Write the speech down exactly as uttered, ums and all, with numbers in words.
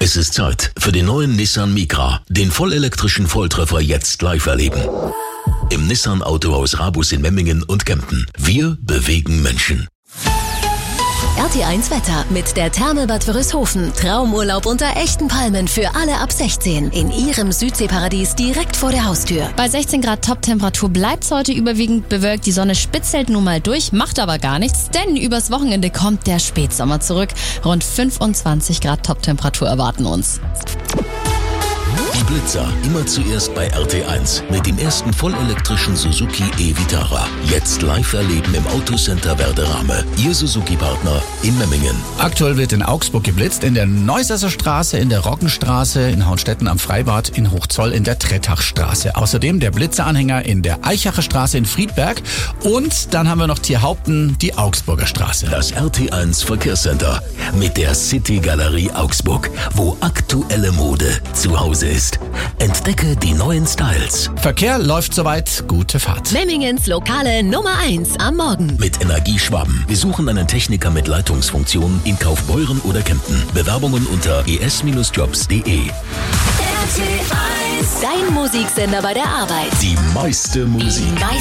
Es ist Zeit für den neuen Nissan Micra. Den vollelektrischen Volltreffer jetzt live erleben. Im Nissan Autohaus Rabus in Memmingen und Kempten. Wir bewegen Menschen. R T eins Wetter mit der Therme Bad Wörishofen. Traumurlaub unter echten Palmen für alle ab sechzehn. In ihrem Südseeparadies direkt vor der Haustür. Bei sechzehn Grad Toptemperatur bleibt's heute überwiegend bewölkt. Die Sonne spitzelt nun mal durch, macht aber gar nichts, denn übers Wochenende kommt der Spätsommer zurück. Rund fünfundzwanzig Grad Toptemperatur erwarten uns. Die Blitzer immer zuerst bei R T eins mit dem ersten vollelektrischen Suzuki e-Vitara. Jetzt live erleben im Autocenter Werderame. Ihr Suzuki-Partner in Memmingen. Aktuell wird in Augsburg geblitzt, in der Neusesser Straße, in der Roggenstraße, in Hauenstetten am Freibad, in Hochzoll, in der Trettachstraße. Außerdem der Blitzeranhänger in der Eichacher Straße in Friedberg. Und dann haben wir noch Tierhaupten, die Augsburger Straße. Das R T eins Verkehrscenter mit der City Galerie Augsburg, wo aktuelle Mode zu Hause ist. Entdecke die neuen Styles. Verkehr läuft soweit. Gute Fahrt. Memmingens lokale Nummer eins am Morgen. Mit Energie Schwaben. Wir suchen einen Techniker mit Leitungsfunktion in Kaufbeuren oder Kempten. Bewerbungen unter e s jobs punkt de. R T eins. Dein Musiksender bei der Arbeit. Die meiste Musik.